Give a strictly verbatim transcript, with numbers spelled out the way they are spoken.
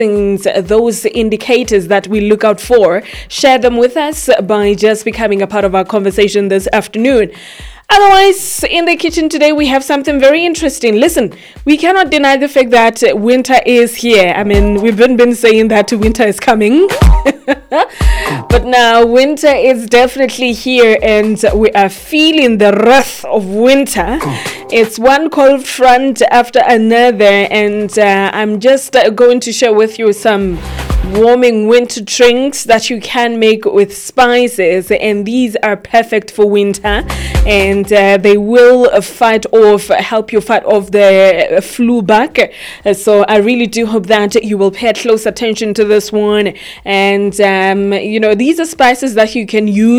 things, those indicators that we look out for. Share them with us by just becoming a part of our conversation this afternoon. Otherwise, in the kitchen today, we have something very interesting. Listen, we cannot deny the fact that winter is here. I mean, we've been, been saying that winter is coming. But now winter is definitely here and we are feeling the wrath of winter. It's one cold front after another, and uh, I'm just uh, going to share with you some warming winter drinks that you can make with spices, and these are perfect for winter, and uh, they will fight off help you fight off the flu bug. Uh, so I really do hope that you will pay close attention to this one. And um, you know, these are spices that you can use